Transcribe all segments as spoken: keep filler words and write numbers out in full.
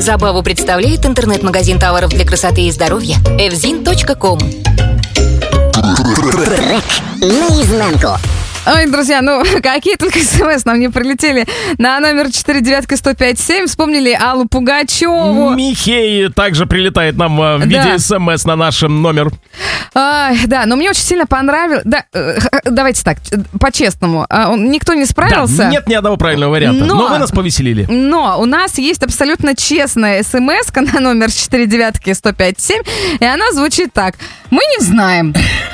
Забаву представляет интернет-магазин товаров для красоты и здоровья эвзин точка ком. Трек наизнанку. Ой, друзья, ну какие только смс нам не прилетели на номер четыре девятка сто пять семь. Вспомнили Аллу Пугачеву. Михей также прилетает нам в виде Да. смс на наш номер. Ай, да, но мне очень сильно понравилось. Да, э, давайте так, по-честному. а, он- Никто не справился. Да, нет ни одного правильного варианта. Но, Но- вы нас повеселили. Но у нас есть абсолютно честная смс на номер четыре девятка сто пять семь, и она звучит так. Мы не знаем.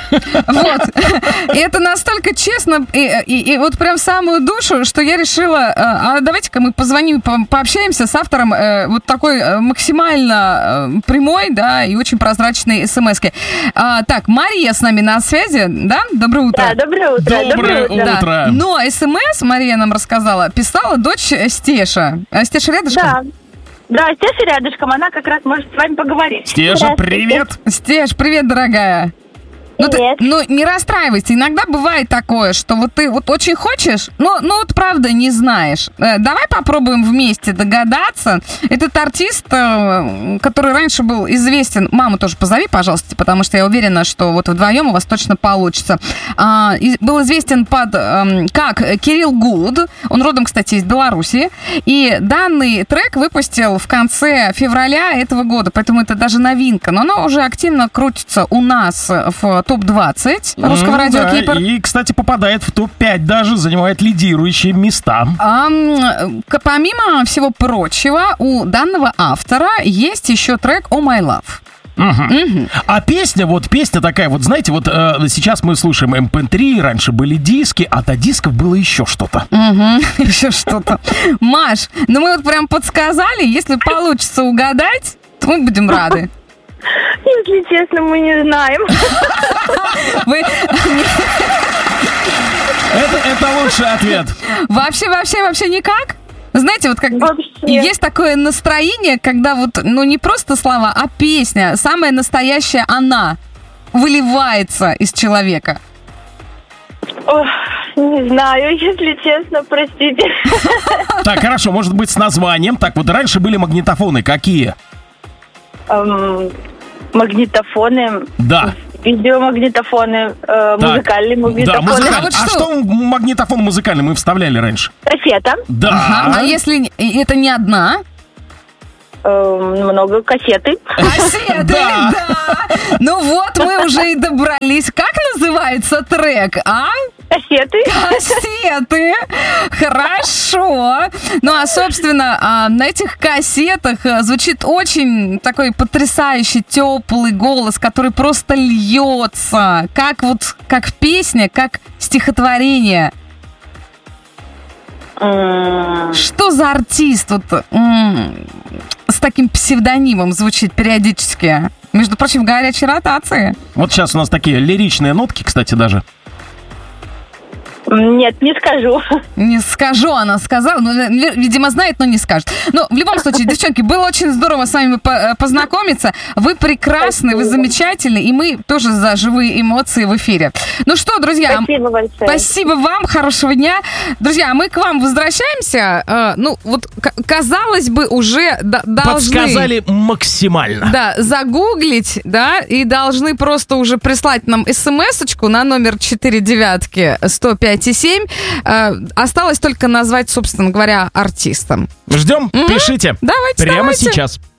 Вот. И это настолько честно, и, и- и вот прям в самую душу, что я решила, э, а давайте-ка мы позвоним, по- пообщаемся с автором э, вот такой э, максимально э, прямой, да, и очень прозрачной смс-ки. А, так, Мария с нами на связи, да? Доброе утро. Да, доброе утро. Доброе утро. Да. утро. Но СМС, Мария нам рассказала, писала дочь Стеша. А Стеша рядышком? Да. Да, Стеша рядышком, она как раз может с вами поговорить. Стеша, Здравствуйте. привет. Стеш, привет, дорогая. Ну, ты- Привет. ну, не расстраивайся. Иногда бывает такое, что вот ты вот очень хочешь, но, ну, вот правда не знаешь. Э, давай попробуем вместе догадаться. Этот артист, э, который раньше был известен... Маму тоже позови, пожалуйста, потому что я уверена, что вот вдвоем у вас точно получится. А, и был известен под эм, как Кирилл Гуд. Он родом, кстати, из Беларуси. И данный трек выпустил в конце февраля этого года, поэтому это даже новинка. Но она уже активно крутится у нас в топ двадцать русского М, радио да, Кипр. И, кстати, попадает в топ пять даже, занимает лидирующие места. А, м, к- помимо всего прочего, у данного автора есть еще трек «Oh My Love». Мгм. А песня, вот песня такая, вот знаете, вот э, сейчас мы слушаем эм пэ три, раньше были диски, а до дисков было еще что-то. Мгм. Еще что-то. Маш, ну мы вот прям подсказали, если получится угадать, то мы будем рады. Если честно, мы не знаем. Вы Это, это лучший ответ. вообще, вообще, вообще никак? Знаете, вот как Вообще. есть такое настроение, когда вот, ну не просто слова, а песня, самая настоящая она выливается из человека. Ох, не знаю, если честно, простите. Так, хорошо, может быть, с названием. Так, вот раньше были магнитофоны. Какие? Эм, Магнитофоны, Да. видеомагнитофоны, э, Так. музыкальные Да, магнитофоны. музыкальный. А вот А что? что в магнитофон музыкальный мы вставляли раньше? Кассета, Да. Ага, а если и это не одна? эм, много кассеты. Кассеты, Да. да. Ну вот мы уже и добрались. Как называется трек, а? Кассеты. Кассеты. Хорошо. Ну, а, собственно, а, на этих кассетах а, звучит очень такой потрясающий, теплый голос, который просто льется. Как вот, как песня, как стихотворение. М, Что за артист вот м, с таким псевдонимом звучит периодически? Между прочим, в горячей ротации. Вот сейчас у нас такие лиричные нотки, кстати, даже. Нет, не скажу. Не скажу, она сказала. Ну, ви- видимо, знает, но не скажет. Но в любом случае, девчонки, было очень здорово с вами по- познакомиться. Вы прекрасны, вы замечательны, и мы тоже за живые эмоции в эфире. Ну что, друзья, Спасибо большое. спасибо вам, хорошего дня. Друзья, мы к вам возвращаемся. Э, ну, вот, к- казалось бы, уже д- должны... Подсказали максимально. Да, загуглить, да, и должны просто уже прислать нам смс-очку на номер четыре девятки сто пять семь. Э, осталось только назвать, собственно говоря, артистом. Ждем, пишите. Давайте, Прямо давайте. сейчас.